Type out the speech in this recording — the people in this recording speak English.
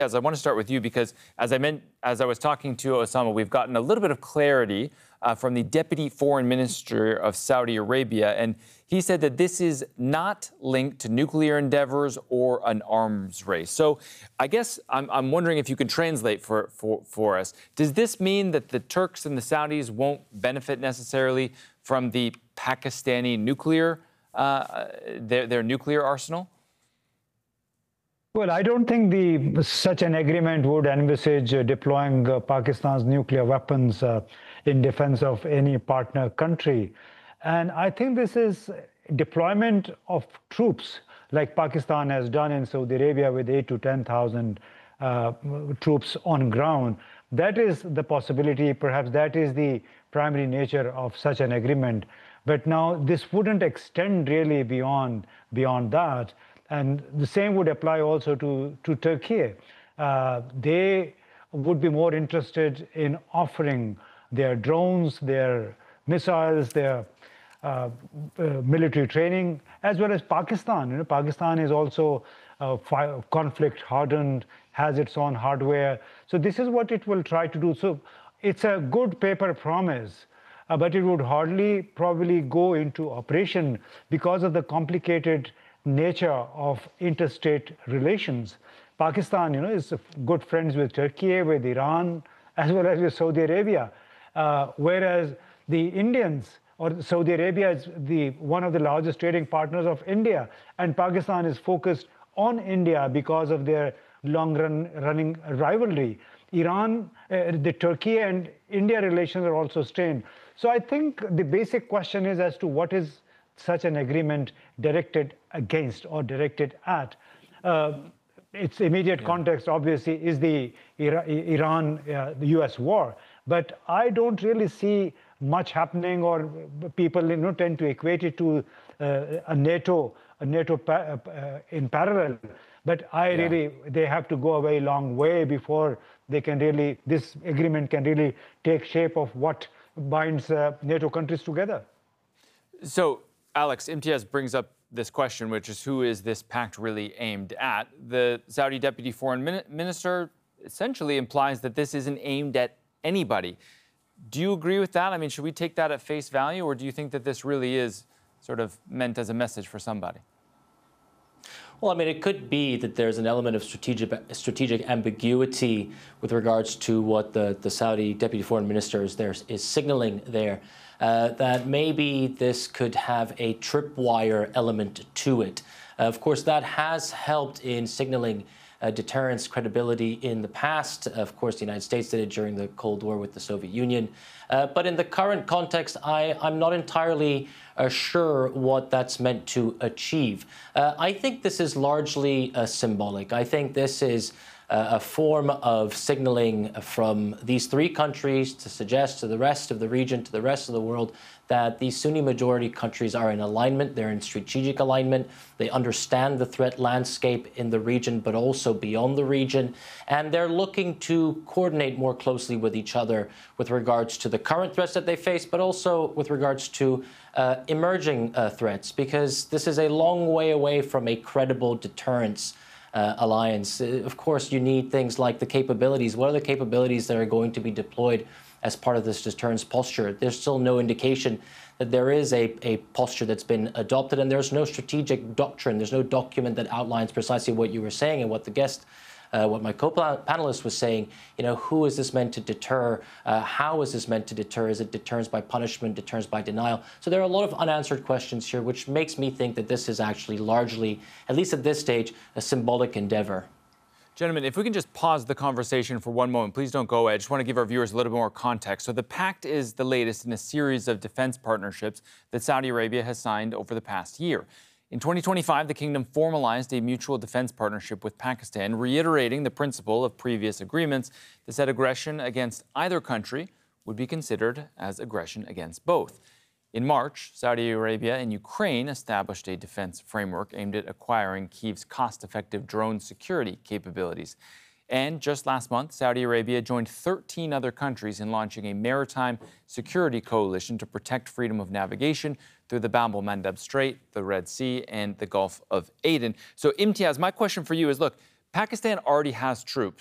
I want to start with you because, as I was talking to Osama, we've gotten a little bit of clarity from the Deputy Foreign Minister of Saudi Arabia, and he said that this is not linked to nuclear endeavors or an arms race. So I guess I'm wondering if you can translate for us. Does this mean that the Turks and the Saudis won't benefit necessarily from the Pakistani nuclear, their nuclear arsenal? Well, I don't think such an agreement would envisage deploying Pakistan's nuclear weapons in defense of any partner country. And I think this is deployment of troops, like Pakistan has done in Saudi Arabia with 8,000 to 10,000 troops on ground. That is the possibility. Perhaps that is the primary nature of such an agreement. But now this wouldn't extend really beyond that. And the same would apply also to Turkey. They would be more interested in offering their drones, their missiles, their military training, as well as Pakistan. You know, Pakistan is also conflict hardened, has its own hardware. So this is what it will try to do. So it's a good paper promise, but it would hardly probably go into operation because of the complicated nature of interstate relations. Pakistan, is good friends with Turkey, with Iran, as well as with Saudi Arabia, whereas the Indians, or Saudi Arabia is one of the largest trading partners of India, and Pakistan is focused on India because of their long-running rivalry. Iran, the Turkey and India relations are also strained. So I think the basic question is as to what is such an agreement directed against or directed at. Its immediate context, obviously, is the the US war. But I don't really see much happening, or people tend to equate it to a NATO in parallel. But they have to go a very long way before they can really, this agreement can really take shape of what binds NATO countries together. So, Alex, Imtiaz brings up this question, which is, who is this pact really aimed at? The Saudi Deputy Foreign Minister essentially implies that this isn't aimed at anybody. Do you agree with that? I mean, should we take that at face value, or do you think that this really is sort of meant as a message for somebody? Well, I mean, it could be that there's an element of strategic ambiguity with regards to what the Saudi Deputy Foreign Minister is signaling there. That maybe this could have a tripwire element to it. Of course, that has helped in signaling deterrence credibility in the past. Of course, the United States did it during the Cold War with the Soviet Union. But in the current context, I'm not entirely sure what that's meant to achieve. I think this is largely symbolic. I think this is a form of signaling from these three countries to suggest to the rest of the region, to the rest of the world, that these Sunni majority countries are in alignment, they're in strategic alignment, they understand the threat landscape in the region, but also beyond the region, and they're looking to coordinate more closely with each other with regards to the current threats that they face, but also with regards to emerging threats, because this is a long way away from a credible deterrence alliance. Of course, you need things like the capabilities. What are the capabilities that are going to be deployed as part of this deterrence posture? There's still no indication that there is a posture that's been adopted, and there's no strategic doctrine. There's no document that outlines precisely what you were saying and what what my co-panelist was saying. Who is this meant to deter? How is this meant to deter? Is it deterrence by punishment, deterrence by denial? So there are a lot of unanswered questions here, which makes me think that this is actually largely, at least at this stage, a symbolic endeavor. Gentlemen, if we can just pause the conversation for one moment. Please don't go away. I just want to give our viewers a little bit more context. So the pact is the latest in a series of defense partnerships that Saudi Arabia has signed over the past year. In 2025, the kingdom formalized a mutual defense partnership with Pakistan, reiterating the principle of previous agreements that said aggression against either country would be considered as aggression against both. In March, Saudi Arabia and Ukraine established a defense framework aimed at acquiring Kyiv's cost-effective drone security capabilities. And just last month, Saudi Arabia joined 13 other countries in launching a maritime security coalition to protect freedom of navigation through the Bab el-Mandeb Strait, the Red Sea, and the Gulf of Aden. So, Imtiaz, my question for you is, look, Pakistan already has troops